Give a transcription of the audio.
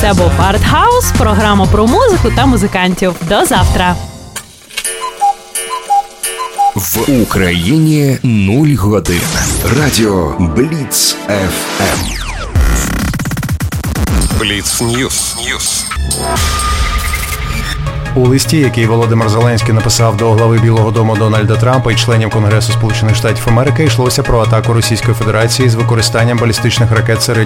Це був Артхаус, програма про музику та музикантів. До завтра. В Україні 0 годин. Радіо Бліц ФМ. Бліц Ньюс. У листі, який Володимир Зеленський написав до глави Білого дому Дональда Трампа і членів Конгресу Сполучених Штатів Америки, йшлося про атаку Російської Федерації з використанням балістичних ракет середнього